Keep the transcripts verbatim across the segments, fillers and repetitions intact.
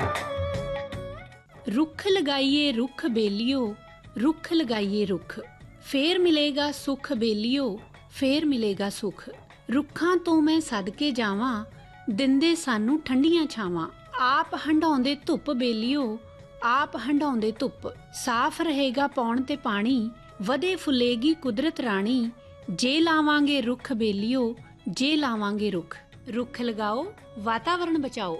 रुख लगाइए रुख बेलियो, रुख लगाइए रुख, फेर मिलेगा सुख बेलियो, फेर मिलेगा सुख। रुखां तो मैं सदके जावां, दिंदे सानू ठंडियां छावां। आप हंडाउंदे धुप बेलियो, आप हंडाउंदे धुप। साफ रहेगा पौण ते पानी, वधे फुलेगी कुदरत राणी। जे लावांगे रुख बेलियो, जे लावांगे रुख। रुख लगाओ, वातावरण बचाओ।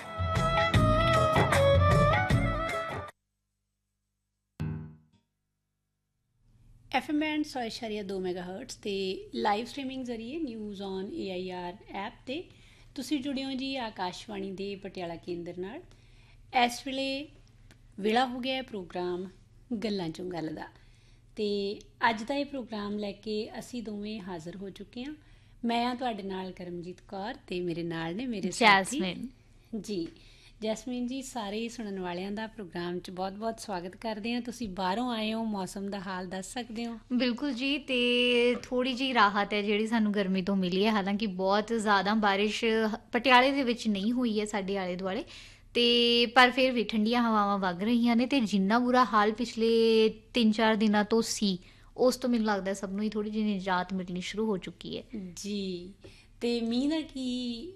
एफ एम बैंड सौ इशारिया दो मैगा हर्ट्स ਤੇ ਲਾਈਵ ਸਟ੍ਰੀਮਿੰਗ ਜ਼ਰੀਏ news on A I R app 'ਤੇ ਤੁਸੀਂ ਜੁੜੇ ਹੋ ਜੀ ਆਕਾਸ਼ਵਾਣੀ ਦੇ ਪਟਿਆਲਾ ਕੇਂਦਰ ਨਾਲ। ਇਸ ਵੇਲੇ ਵੇਲਾ ਹੋ ਗਿਆ ਪ੍ਰੋਗਰਾਮ ਗੱਲਾਂ 'ਚੋਂ ਗੱਲ ਦਾ, ਅਤੇ ਅੱਜ ਦਾ ਇਹ ਪ੍ਰੋਗਰਾਮ ਲੈ ਕੇ ਅਸੀਂ ਦੋਵੇਂ ਹਾਜ਼ਰ ਹੋ ਚੁੱਕੇ ਹਾਂ। ਮੈਂ ਹਾਂ ਤੁਹਾਡੇ ਨਾਲ ਕਰਮਜੀਤ ਕੌਰ ਅਤੇ ਮੇਰੇ ਨਾਲ ਨੇ ਮੇਰੇ ਸਾਥੀ ਜੀ ਜੈਸਮੀਨ ਜੀ। ਸਾਰੇ ਸੁਣਨ ਵਾਲਿਆਂ ਦਾ ਪ੍ਰੋਗਰਾਮ 'ਚ ਬਹੁਤ ਬਹੁਤ ਸਵਾਗਤ ਕਰਦੇ ਹਾਂ। ਤੁਸੀਂ ਬਾਹਰੋਂ ਆਏ ਹੋ, ਮੌਸਮ ਦਾ ਹਾਲ ਦੱਸ ਸਕਦੇ ਹੋ? ਬਿਲਕੁਲ ਜੀ, ਅਤੇ ਥੋੜ੍ਹੀ ਜਿਹੀ ਰਾਹਤ ਹੈ ਜਿਹੜੀ ਸਾਨੂੰ ਗਰਮੀ ਤੋਂ ਮਿਲੀ ਹੈ। ਹਾਲਾਂਕਿ ਬਹੁਤ ਜ਼ਿਆਦਾ ਬਾਰਿਸ਼ ਪਟਿਆਲੇ ਦੇ ਵਿੱਚ ਨਹੀਂ ਹੋਈ ਹੈ ਸਾਡੇ ਆਲੇ ਦੁਆਲੇ, ਅਤੇ ਪਰ ਫਿਰ ਵੀ ਠੰਡੀਆਂ ਹਵਾਵਾਂ ਵਗ ਰਹੀਆਂ ਨੇ। ਅਤੇ ਜਿੰਨਾ ਬੁਰਾ ਹਾਲ ਪਿਛਲੇ ਤਿੰਨ ਚਾਰ ਦਿਨਾਂ ਤੋਂ ਸੀ, ਉਸ ਤੋਂ ਮੈਨੂੰ ਲੱਗਦਾ ਸਭ ਨੂੰ ਹੀ ਥੋੜ੍ਹੀ ਜਿਹੀ ਨਿਜਾਤ ਮਿਲਣੀ ਸ਼ੁਰੂ ਹੋ ਚੁੱਕੀ ਹੈ ਜੀ। ਅਤੇ ਮੀਂਹ ਦਾ ਕੀ?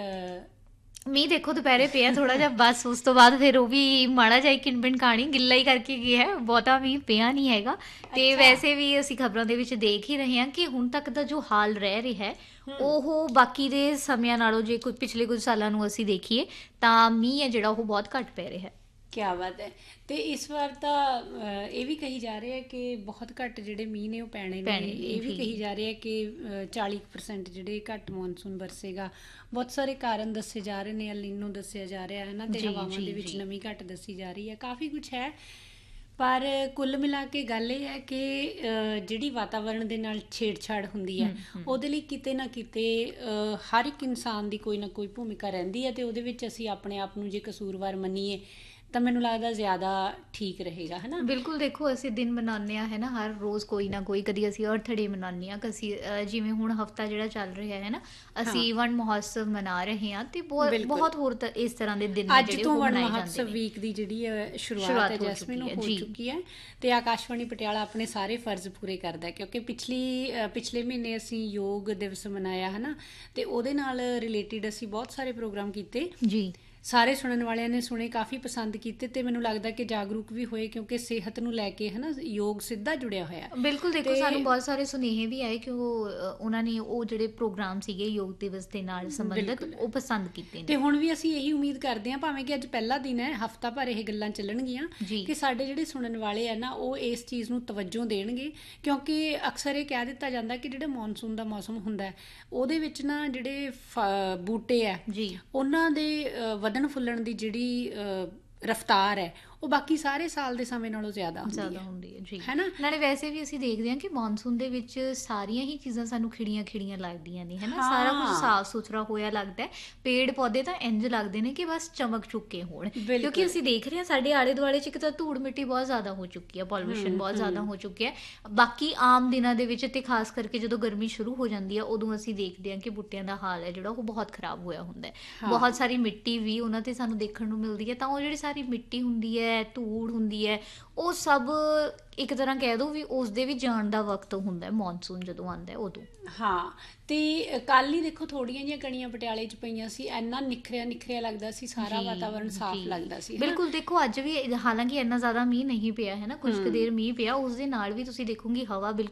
ਮੀਂਹ ਦੇਖੋ ਦੁਪਹਿਰੇ ਪਿਆ ਥੋੜ੍ਹਾ ਜਿਹਾ, ਬਸ ਉਸ ਤੋਂ ਬਾਅਦ ਫਿਰ ਉਹ ਵੀ ਮਾੜਾ ਜਿਹਾ ਕਿਣਪਿਣ ਕਹਾਣੀ ਗਿੱਲਾ ਹੀ ਕਰਕੇ ਗਿਆ ਹੈ, ਬਹੁਤਾ ਮੀਂਹ ਪਿਆ ਨਹੀਂ ਹੈਗਾ। ਅਤੇ ਵੈਸੇ ਵੀ ਅਸੀਂ ਖਬਰਾਂ ਦੇ ਵਿੱਚ ਦੇਖ ਹੀ ਰਹੇ ਹਾਂ ਕਿ ਹੁਣ ਤੱਕ ਦਾ ਜੋ ਹਾਲ ਰਹਿ ਰਿਹਾ ਹੈ ਉਹ ਬਾਕੀ ਦੇ ਸਮਿਆਂ ਨਾਲੋਂ ਜੇ ਕੁਝ ਪਿਛਲੇ ਕੁਝ ਸਾਲਾਂ ਨੂੰ ਅਸੀਂ ਦੇਖੀਏ ਤਾਂ ਮੀਂਹ ਹੈ ਜਿਹੜਾ ਉਹ ਬਹੁਤ ਘੱਟ ਪੈ ਰਿਹਾ ਹੈ। ਕਿਆ ਬਾਤ ਹੈ। ਅਤੇ ਇਸ ਵਾਰ ਤਾਂ ਇਹ ਵੀ ਕਹੀ ਜਾ ਰਿਹਾ ਕਿ ਬਹੁਤ ਘੱਟ ਜਿਹੜੇ ਮੀਂਹ ਨੇ ਉਹ ਪੈਣੇ ਨੇ। ਇਹ ਵੀ ਕਹੀ ਜਾ ਰਿਹਾ ਕਿ ਚਾਲੀ ਪਰਸੈਂਟ ਜਿਹੜੇ ਘੱਟ ਮੌਨਸੂਨ ਵਰਸੇਗਾ। ਬਹੁਤ ਸਾਰੇ ਕਾਰਨ ਦੱਸੇ ਜਾ ਰਹੇ ਨੇ, ਅਲ ਨੀਨੋ ਦੱਸਿਆ ਜਾ ਰਿਹਾ ਹੈ ਨਾ, ਅਤੇ ਹਵਾਵਾਂ ਦੇ ਵਿੱਚ ਨਮੀ ਘੱਟ ਦੱਸੀ ਜਾ ਰਹੀ ਹੈ, ਕਾਫੀ ਕੁਛ ਹੈ। ਪਰ ਕੁੱਲ ਮਿਲਾ ਕੇ ਗੱਲ ਇਹ ਹੈ ਕਿ ਜਿਹੜੀ ਵਾਤਾਵਰਣ ਦੇ ਨਾਲ ਛੇੜਛਾੜ ਹੁੰਦੀ ਹੈ ਉਹਦੇ ਲਈ ਕਿਤੇ ਨਾ ਕਿਤੇ ਹਰ ਇੱਕ ਇਨਸਾਨ ਦੀ ਕੋਈ ਨਾ ਕੋਈ ਭੂਮਿਕਾ ਰਹਿੰਦੀ ਹੈ, ਅਤੇ ਉਹਦੇ ਵਿੱਚ ਅਸੀਂ ਆਪਣੇ ਆਪ ਨੂੰ ਜੇ ਕਸੂਰਵਾਰ ਮੰਨੀਏ ਤਾਂ ਮੈਨੂੰ ਲੱਗਦਾ ਜ਼ਿਆਦਾ ਠੀਕ ਰਹੇਗਾ, ਹੈ ਨਾ। ਬਿਲਕੁਲ, ਦੇਖੋ ਅਸੀਂ ਦਿਨ ਮਨਾਉਂਦੇ ਹਾਂ ਹੈ ਨਾ, ਹਰ ਰੋਜ਼ ਕੋਈ ਨਾ ਕੋਈ, ਕਦੀ ਅਸੀਂ ਅਰਥ ਡੇ ਮਨਾਉਂਦੇ ਹਾਂ, ਕਦੀ ਜਿਵੇਂ ਹੁਣ ਹਫਤਾ ਜਿਹੜਾ ਚੱਲ ਰਿਹਾ ਹੈ ਨਾ, ਅਸੀਂ ਵਣ ਮਹੋਤਸਵ ਮਨਾ ਰਹੇ ਹਾਂ, ਅਤੇ ਬਹੁਤ ਬਹੁਤ ਹੋਰ ਇਸ ਤਰ੍ਹਾਂ ਦੇ ਦਿਨ ਅੱਜ ਤੋਂ ਵਣ ਮਹੋਤਸਵ ਵੀਕ ਦੀ ਜਿਹੜੀ ਸ਼ੁਰੂਆਤ ਹੈ ਜੈਸਮੀਨ ਹੋ ਚੁੱਕੀ ਹੈ, ਅਤੇ ਆਕਾਸ਼ਵਾਣੀ ਪਟਿਆਲਾ ਆਪਣੇ ਸਾਰੇ ਫਰਜ਼ ਪੂਰੇ ਕਰਦਾ, ਕਿਉਂਕਿ ਪਿਛਲੀ ਪਿਛਲੇ ਮਹੀਨੇ ਅਸੀਂ ਯੋਗ ਦਿਵਸ ਮਨਾਇਆ ਹੈ ਨਾ, ਅਤੇ ਉਹਦੇ ਨਾਲ ਰਿਲੇਟਿਡ ਅਸੀਂ ਬਹੁਤ ਸਾਰੇ ਪ੍ਰੋਗਰਾਮ ਕੀਤੇ ਜੀ। ਸਾਰੇ ਸੁਣਨ ਵਾਲਿਆਂ ਨੇ ਸੁਣੇ, ਕਾਫੀ ਪਸੰਦ ਕੀਤੇ, ਅਤੇ ਮੈਨੂੰ ਲੱਗਦਾ ਕਿ ਜਾਗਰੂਕ ਵੀ ਹੋਏ, ਕਿਉਂਕਿ ਸਿਹਤ ਨੂੰ ਲੈ ਕੇ ਹੈ ਨਾ ਯੋਗ ਸਿੱਧਾ ਜੁੜਿਆ ਹੋਇਆ। ਬਿਲਕੁਲ, ਦੇਖੋ ਸਾਨੂੰ ਬਹੁਤ ਸਾਰੇ ਸੁਨੇਹੇ ਵੀ ਆਏ ਕਿ ਉਹ ਉਹਨਾਂ ਨੇ ਉਹ ਜਿਹੜੇ ਪ੍ਰੋਗਰਾਮ ਸੀਗੇ ਯੋਗ ਦਿਵਸ ਦੇ ਨਾਲ ਸੰਬੰਧਿਤ ਉਹ ਪਸੰਦ ਕੀਤੇ ਨੇ। ਅਤੇ ਹੁਣ ਵੀ ਅਸੀਂ ਇਹੀ ਉਮੀਦ ਕਰਦੇ ਹਾਂ, ਭਾਵੇਂ ਕਿ ਅੱਜ ਪਹਿਲਾ ਦਿਨ ਹੈ, ਹਫ਼ਤਾ ਭਰ ਇਹ ਗੱਲਾਂ ਚੱਲਣਗੀਆਂ, ਕਿ ਸਾਡੇ ਜਿਹੜੇ ਸੁਣਨ ਵਾਲੇ ਆ ਨਾ ਉਹ ਇਸ ਚੀਜ਼ ਨੂੰ ਤਵੱਜੋ ਦੇਣਗੇ, ਕਿਉਂਕਿ ਅਕਸਰ ਇਹ ਕਹਿ ਦਿੱਤਾ ਜਾਂਦਾ ਕਿ ਜਿਹੜਾ ਮੌਨਸੂਨ ਦਾ ਮੌਸਮ ਹੁੰਦਾ ਉਹਦੇ ਵਿੱਚ ਨਾ ਜਿਹੜੇ ਫ ਬੂਟੇ ਆ ਜੀ ਉਹਨਾਂ ਦੇ ਵਧਣ ਫੁੱਲਣ ਦੀ ਜਿਹੜੀ ਰਫਤਾਰ ਹੈ ਉਹ ਬਾਕੀ ਸਾਰੇ ਸਾਲ ਦੇ ਸਮੇਂ ਨਾਲੋਂ ਜ਼ਿਆਦਾ ਜ਼ਿਆਦਾ ਹੁੰਦੀ ਹੈ ਜੀ, ਹੈ ਨਾ। ਨਾਲੇ ਵੈਸੇ ਵੀ ਅਸੀਂ ਦੇਖਦੇ ਹਾਂ ਕਿ ਮੌਨਸੂਨ ਦੇ ਵਿੱਚ ਸਾਰੀਆਂ ਹੀ ਚੀਜ਼ਾਂ ਸਾਨੂੰ ਖਿੜੀਆਂ ਖਿੜੀਆਂ ਲੱਗਦੀਆਂ ਨੇ, ਹੈ ਨਾ। ਸਾਰਾ ਕੁਝ ਸਾਫ਼ ਸੁਥਰਾ ਹੋਇਆ ਲੱਗਦਾ ਹੈ, ਪੇੜ ਪੌਦੇ ਤਾਂ ਇੰਝ ਲੱਗਦੇ ਨੇ ਕਿ ਬਸ ਚਮਕ ਚੁੱਕੇ ਹੋਣ, ਕਿਉਂਕਿ ਅਸੀਂ ਦੇਖ ਰਹੇ ਹਾਂ ਸਾਡੇ ਆਲੇ ਦੁਆਲੇ 'ਚ ਇੱਕ ਤਾਂ ਧੂੜ ਮਿੱਟੀ ਬਹੁਤ ਜ਼ਿਆਦਾ ਹੋ ਚੁੱਕੀ ਹੈ, ਪੋਲਿਊਸ਼ਨ ਬਹੁਤ ਜ਼ਿਆਦਾ ਹੋ ਚੁੱਕਿਆ ਹੈ। ਬਾਕੀ ਆਮ ਦਿਨਾਂ ਦੇ ਵਿੱਚ ਅਤੇ ਖਾਸ ਕਰਕੇ ਜਦੋਂ ਗਰਮੀ ਸ਼ੁਰੂ ਹੋ ਜਾਂਦੀ ਹੈ ਉਦੋਂ ਅਸੀਂ ਦੇਖਦੇ ਹਾਂ ਕਿ ਬੂਟਿਆਂ ਦਾ ਹਾਲ ਹੈ ਜਿਹੜਾ ਉਹ ਬਹੁਤ ਖਰਾਬ ਹੋਇਆ ਹੁੰਦਾ ਹੈ। ਬਹੁਤ ਸਾਰੀ ਮਿੱਟੀ ਵੀ ਉਹਨਾਂ 'ਤੇ ਸਾਨੂੰ ਦੇਖਣ ਨੂੰ ਮਿਲਦੀ ਹੈ, ਤਾਂ ਉਹ ਜਿਹੜੀ ਸਾਰੀ ਮਿੱਟੀ ਹੁੰਦੀ ਹੈ, ਧੂੜ ਹੁੰਦੀ ਹੈ, ਉਹ ਸਭ ਇੱਕ ਤਰ੍ਹਾਂ ਕਹਿ ਦਿਓ ਵੀ ਉਸਦੇ ਵੀ ਜਾਣ ਦਾ ਵਕਤ ਹੁੰਦਾ ਮੌਨਸੂਨ ਜਦੋਂ ਆਉਂਦਾ ਉਦੋਂ। ਹਾਂ, ਅਤੇ ਕੱਲ੍ਹ ਹੀ ਦੇਖੋ ਥੋੜ੍ਹੀਆਂ ਜਿਹੀਆਂ ਕਣੀਆਂ ਪਟਿਆਲੇ 'ਚ ਪਈਆਂ ਸੀ, ਇੰਨਾ ਨਿਖਰਿਆ ਨਿਖਰਿਆ ਲੱਗਦਾ ਸੀ, ਸਾਰਾ ਵਾਤਾਵਰਨ ਸਾਫ਼ ਲੱਗਦਾ ਸੀ। ਬਿਲਕੁਲ, ਦੇਖੋ ਅੱਜ ਵੀ ਹਾਲਾਂਕਿ ਇੰਨਾ ਜ਼ਿਆਦਾ ਮੀਂਹ ਨਹੀਂ ਪਿਆ ਹੈ ਨਾ, ਕੁਝ ਕੁ ਦੇਰ ਮੀਂਹ ਪਿਆ, ਉਸ ਦੇ ਨਾਲ ਵੀ ਤੁਸੀਂ ਦੇਖੋਗੇ ਹਵਾ ਬਿਲਕੁਲ